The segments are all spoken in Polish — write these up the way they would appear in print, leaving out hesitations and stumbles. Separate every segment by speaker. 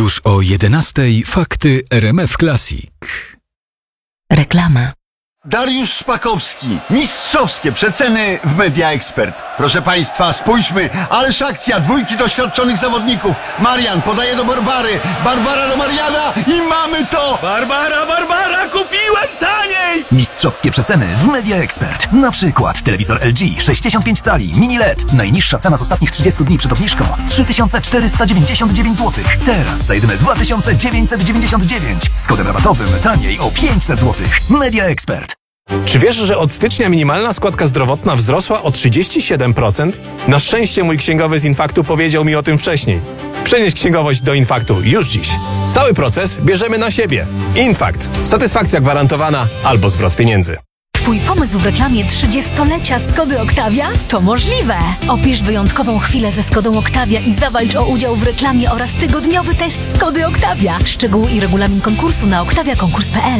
Speaker 1: Już o 11:00 fakty RMF Classic.
Speaker 2: Reklama.
Speaker 3: Dariusz Szpakowski. Mistrzowskie przeceny w Media Expert. Proszę Państwa, spójrzmy, ależ akcja, dwójki doświadczonych zawodników. Marian podaje do Barbary, Barbara do Mariana i mamy to!
Speaker 4: Barbara, kupiłem taniej!
Speaker 5: Mistrzowskie przeceny w Media Expert. Na przykład telewizor LG 65 cali, mini LED. Najniższa cena z ostatnich 30 dni przed obniżką 3499 zł. Teraz za jedyne 2999. Z kodem rabatowym taniej o 500 zł. Media Expert.
Speaker 4: Czy wiesz, że od stycznia minimalna składka zdrowotna wzrosła o 37%? Na szczęście mój księgowy z Infaktu powiedział mi o tym wcześniej. Przenieś księgowość do Infaktu już dziś. Cały proces bierzemy na siebie. Infakt. Satysfakcja gwarantowana albo zwrot pieniędzy.
Speaker 2: Twój pomysł w reklamie 30-lecia Skody Octavia? To możliwe! Opisz wyjątkową chwilę ze Skodą Octavia i zawalcz o udział w reklamie oraz tygodniowy test Skody Octavia. Szczegóły i regulamin konkursu na octaviakonkurs.pl.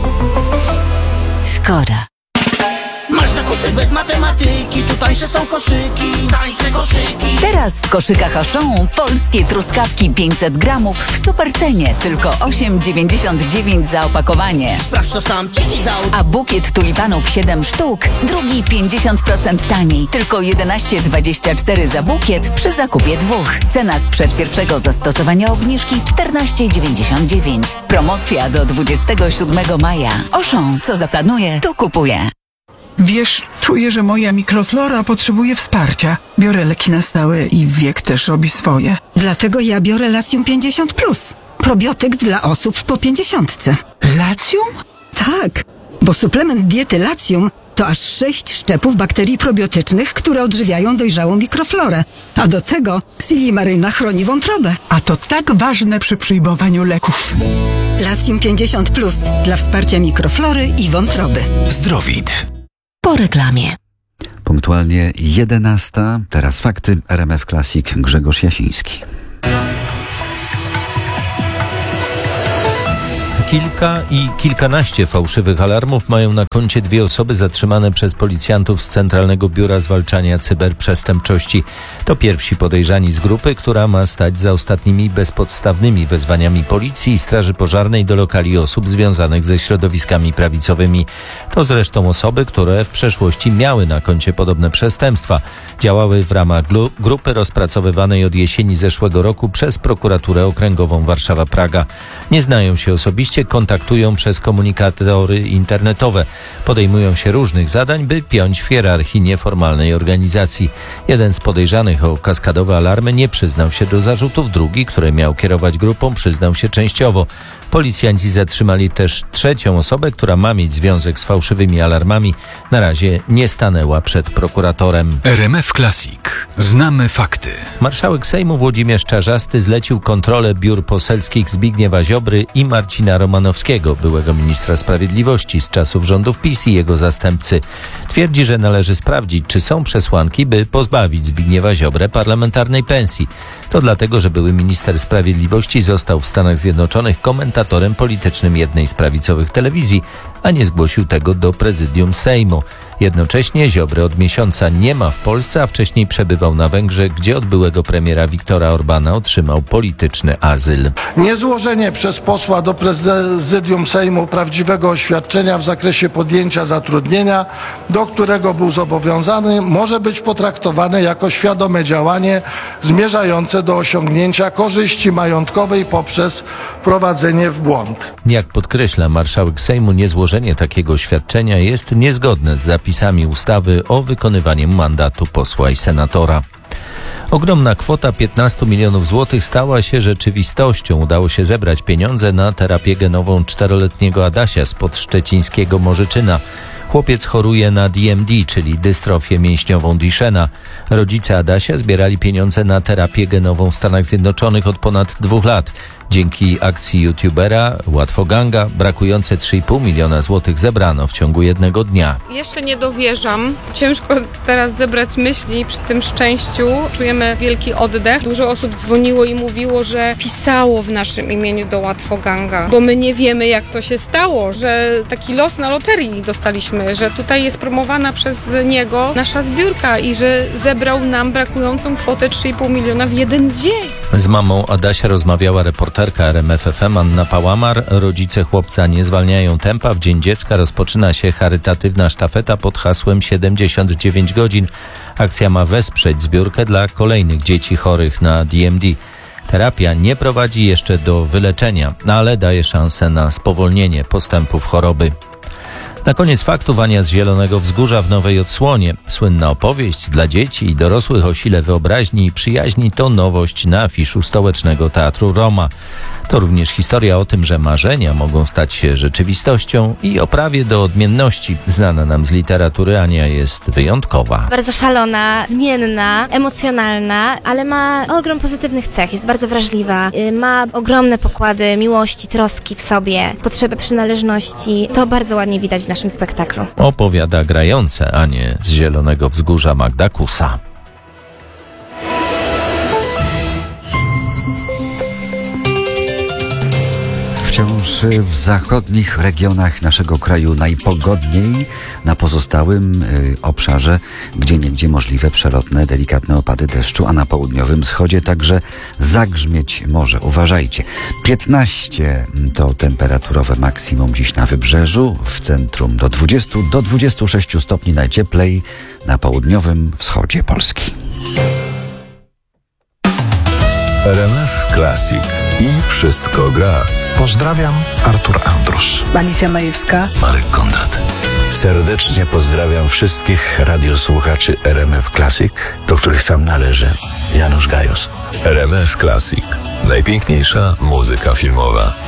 Speaker 2: Skoda.
Speaker 6: Masz zakupy bez matematyki, tu tańsze są koszyki, tańsze koszyki.
Speaker 2: Teraz w koszykach Auchan polskie truskawki 500 gramów w supercenie, tylko 8,99 za opakowanie.
Speaker 6: Sprawdź, to sam Ciki dał.
Speaker 2: A bukiet tulipanów 7 sztuk, drugi 50% taniej, tylko 11,24 za bukiet przy zakupie 2. Cena sprzed pierwszego zastosowania obniżki 14,99. Promocja do 27 maja. Auchan, co zaplanuje, to kupuje.
Speaker 7: Wiesz, czuję, że moja mikroflora potrzebuje wsparcia. Biorę leki na stałe i wiek też robi swoje.
Speaker 8: Dlatego ja biorę Latium 50+. Probiotyk dla osób po 50.
Speaker 7: Latium?
Speaker 8: Tak, bo suplement diety Latium to aż 6 szczepów bakterii probiotycznych, które odżywiają dojrzałą mikroflorę. A do tego silimaryna chroni wątrobę.
Speaker 7: A to tak ważne przy przyjmowaniu leków.
Speaker 8: Latium 50+ dla wsparcia mikroflory i wątroby.
Speaker 5: Zdrowit.
Speaker 2: Po reklamie.
Speaker 9: Punktualnie 11:00. Teraz fakty RMF Classic. Grzegorz Jasiński.
Speaker 10: Kilka i kilkanaście fałszywych alarmów mają na koncie 2 osoby zatrzymane przez policjantów z Centralnego Biura Zwalczania Cyberprzestępczości. To pierwsi podejrzani z grupy, która ma stać za ostatnimi bezpodstawnymi wezwaniami policji i straży pożarnej do lokali osób związanych ze środowiskami prawicowymi. To zresztą osoby, które w przeszłości miały na koncie podobne przestępstwa. Działały w ramach grupy rozpracowywanej od jesieni zeszłego roku przez prokuraturę okręgową Warszawa-Praga. Nie znają się osobiście, kontaktują przez komunikatory internetowe. Podejmują się różnych zadań, by piąć w hierarchii nieformalnej organizacji. Jeden z podejrzanych o kaskadowe alarmy nie przyznał się do zarzutów, drugi, który miał kierować grupą, przyznał się częściowo. Policjanci zatrzymali też trzecią osobę, która ma mieć związek z fałszywymi alarmami. Na razie nie stanęła przed prokuratorem.
Speaker 1: RMF Classic. Znamy fakty.
Speaker 10: Marszałek Sejmu Włodzimierz Czarzasty zlecił kontrolę biur poselskich Zbigniewa Ziobry i Marcina Romanowskiego, byłego ministra sprawiedliwości z czasów rządów PiS i jego zastępcy. Twierdzi, że należy sprawdzić, czy są przesłanki, by pozbawić Zbigniewa Ziobrę parlamentarnej pensji. To dlatego, że były minister sprawiedliwości został w Stanach Zjednoczonych komentatorem politycznym jednej z prawicowych telewizji, a nie zgłosił tego do prezydium Sejmu. Jednocześnie Ziobry od miesiąca nie ma w Polsce, a wcześniej przebywał na Węgrzech, gdzie od byłego premiera Viktora Orbana otrzymał polityczny azyl.
Speaker 11: Niezłożenie przez posła do prezydium Sejmu prawdziwego oświadczenia w zakresie podjęcia zatrudnienia, do którego był zobowiązany, może być potraktowane jako świadome działanie zmierzające do osiągnięcia korzyści majątkowej poprzez wprowadzenie w błąd.
Speaker 10: Jak podkreśla marszałek Sejmu, niezłożenie takiego oświadczenia jest niezgodne z zapisami ustawy o wykonywaniu mandatu posła i senatora. Ogromna kwota 15 milionów złotych stała się rzeczywistością. Udało się zebrać pieniądze na terapię genową 4-letniego Adasia spod szczecińskiego Morzyczyna. Chłopiec choruje na DMD, czyli dystrofię mięśniową Duchenne. Rodzice Adasia zbierali pieniądze na terapię genową w Stanach Zjednoczonych od ponad 2 lat. Dzięki akcji youtubera Łatwoganga brakujące 3,5 miliona złotych zebrano w ciągu jednego dnia.
Speaker 12: Jeszcze nie dowierzam. Ciężko teraz zebrać myśli przy tym szczęściu. Czujemy wielki oddech. Dużo osób dzwoniło i mówiło, że pisało w naszym imieniu do Łatwoganga, bo my nie wiemy, jak to się stało, że taki los na loterii dostaliśmy, że tutaj jest promowana przez niego nasza zbiórka i że zebrał nam brakującą kwotę 3,5 miliona w jeden dzień.
Speaker 10: Z mamą Adasia rozmawiała reporterka RMF FM Anna Pałamar. Rodzice chłopca nie zwalniają tempa. W Dzień Dziecka rozpoczyna się charytatywna sztafeta pod hasłem 79 godzin. Akcja ma wesprzeć zbiórkę dla kolejnych dzieci chorych na DMD. Terapia nie prowadzi jeszcze do wyleczenia, ale daje szansę na spowolnienie postępów choroby. Na koniec faktów Ania z Zielonego Wzgórza w nowej odsłonie. Słynna opowieść dla dzieci i dorosłych o sile wyobraźni i przyjaźni to nowość na afiszu Stołecznego Teatru Roma. To również historia o tym, że marzenia mogą stać się rzeczywistością i o prawie do odmienności. Znana nam z literatury Ania jest wyjątkowa.
Speaker 13: Bardzo szalona, zmienna, emocjonalna, ale ma ogrom pozytywnych cech. Jest bardzo wrażliwa, ma ogromne pokłady miłości, troski w sobie, potrzebę przynależności. To bardzo ładnie widać w naszym spektaklu.
Speaker 10: Opowiada grające Anię z Zielonego Wzgórza Magda Kusa.
Speaker 9: Wciąż w zachodnich regionach naszego kraju najpogodniej, na pozostałym obszarze gdzieniegdzie możliwe przelotne, delikatne opady deszczu, a na południowym wschodzie także zagrzmieć może. Uważajcie. 15 to temperaturowe maksimum dziś na wybrzeżu, w centrum do 20 do 26 stopni najcieplej na południowym wschodzie Polski.
Speaker 14: RMF Classic i wszystko gra.
Speaker 15: Pozdrawiam, Artur Andrus.
Speaker 16: Alicja Majewska.
Speaker 17: Marek Kondrat. Serdecznie pozdrawiam wszystkich radiosłuchaczy RMF Classic, do których sam należę, Janusz Gajos.
Speaker 14: RMF Classic. Najpiękniejsza muzyka filmowa.